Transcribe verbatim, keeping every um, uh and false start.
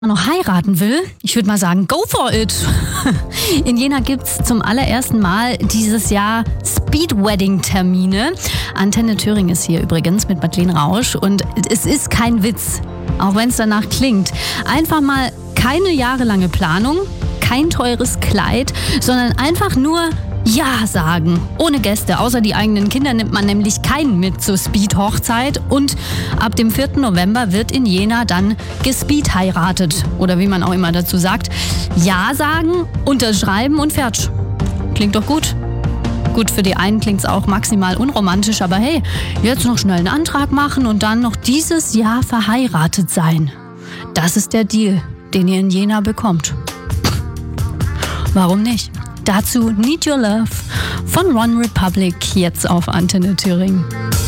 noch heiraten will, ich würde mal sagen, go for it. In Jena gibt's zum allerersten Mal dieses Jahr Speed-Wedding-Termine. Antenne Thüringen ist hier übrigens mit Madeleine Rausch und es ist kein Witz, auch wenn es danach klingt. Einfach mal keine jahrelange Planung, kein teures Kleid, sondern einfach nur Ja sagen. Ohne Gäste, außer die eigenen Kinder nimmt man nämlich keinen mit zur Speed-Hochzeit. Und ab dem vierten November wird in Jena dann gespeed heiratet. Oder wie man auch immer dazu sagt. Ja sagen, unterschreiben und fertig. Klingt doch gut. Gut, für die einen klingt es auch maximal unromantisch, aber hey, jetzt noch schnell einen Antrag machen und dann noch dieses Jahr verheiratet sein. Das ist der Deal, den ihr in Jena bekommt. Warum nicht? Dazu Need Your Love von One Republic jetzt auf Antenne Thüringen.